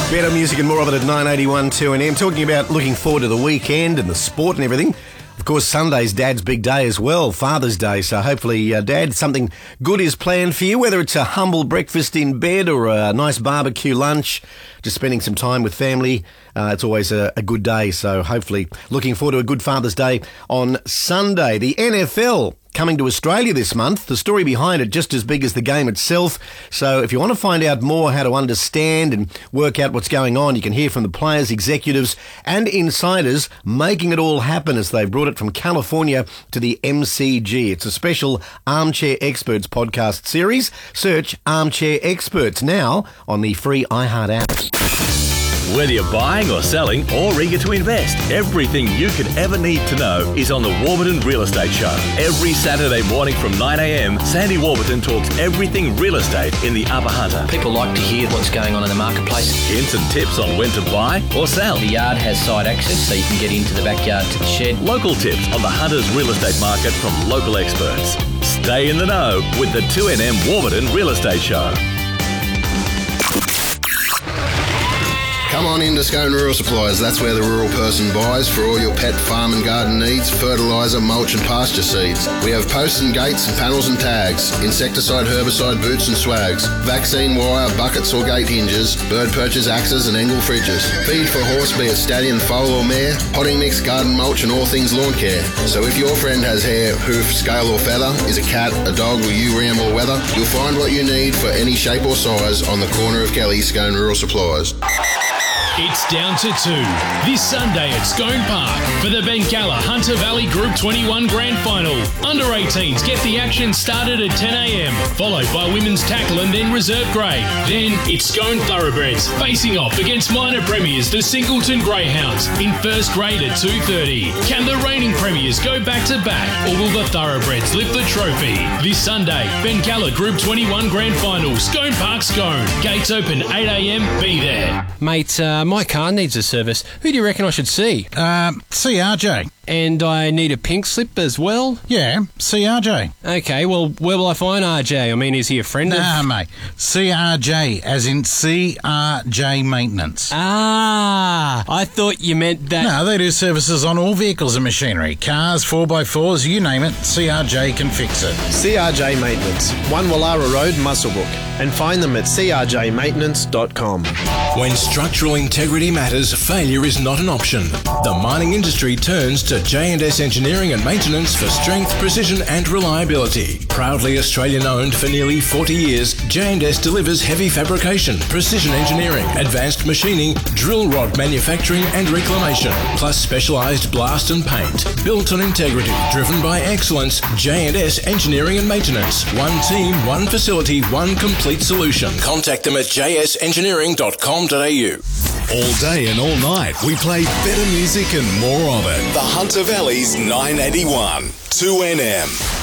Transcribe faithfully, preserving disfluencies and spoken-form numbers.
Better music and more of it at nine eighty-one two N M. Talking about looking forward to the weekend and the sport and everything. Of course, Sunday's Dad's big day as well, Father's Day. So hopefully, uh, Dad, something good is planned for you, whether it's a humble breakfast in bed or a nice barbecue lunch, just spending some time with family. Uh, it's always a, a good day. So hopefully, looking forward to a good Father's Day on Sunday. The N F L coming to Australia this month. The story behind it just as big as the game itself. So if you want to find out more how to understand and work out what's going on, you can hear from the players, executives and insiders making it all happen as they've brought it from California to the M C G. It's a special Armchair Experts podcast series. Search Armchair Experts now on the free iHeart app. Whether you're buying or selling or eager to invest, everything you could ever need to know is on the Warburton Real Estate Show. Every Saturday morning from nine a.m, Sandy Warburton talks everything real estate in the Upper Hunter. People like to hear what's going on in the marketplace. Hints and tips on when to buy or sell. The yard has side access, so you can get into the backyard to the shed. Local tips on the Hunter's real estate market from local experts. Stay in the know with the two N M Warburton Real Estate Show. Come on into Scone Rural Supplies. That's where the rural person buys for all your pet, farm and garden needs, fertiliser, mulch and pasture seeds. We have posts and gates and panels and tags, insecticide, herbicide, boots and swags, vaccine wire, buckets or gate hinges, bird perches, axes and angle fridges. Feed for horse, be it stallion, foal or mare, potting mix, garden mulch and all things lawn care. So if your friend has hair, hoof, scale or feather, is a cat, a dog or you ram or weather, you'll find what you need for any shape or size on the corner of Kelly, Scone Rural Supplies. It's down to two this Sunday at Scone Park for the Bengalla Hunter Valley Group twenty-one Grand Final. Under eighteens get the action started at ten a.m, followed by women's tackle and then reserve grade. Then it's Scone Thoroughbreds facing off against minor premiers the Singleton Greyhounds in first grade at two thirty. Can the reigning premiers go back to back or will the Thoroughbreds lift the trophy? This Sunday, Bengalla Group twenty-one Grand Final, Scone Park, Scone. Gates open eight a.m, be there. Mate, uh, my car needs a service. Who do you reckon I should see? Um, C R J. And I need a pink slip as well? Yeah, C R J. Okay, well, where will I find R J? I mean, is he a friend nah, of... Nah, mate. C R J, as in C R J Maintenance. Ah, I thought you meant that... No, they do services on all vehicles and machinery. Cars, four by fours, you name it, C R J can fix it. C R J Maintenance, one Wallara Road, Muswellbrook. And find them at c r j maintenance dot com. When structural integrity matters, failure is not an option. The mining industry turns to J and S Engineering and Maintenance for strength, precision and reliability. Proudly Australian-owned for nearly forty years, J and S delivers heavy fabrication, precision engineering, advanced machining, drill rod manufacturing and reclamation, plus specialised blast and paint. Built on integrity, driven by excellence, J and S Engineering and Maintenance. One team, one facility, one complete solution. Contact them at j s engineering dot com dot a u. All day and all night, we play better music and more of it. The Hunter Valley's nine eighty-one two N M.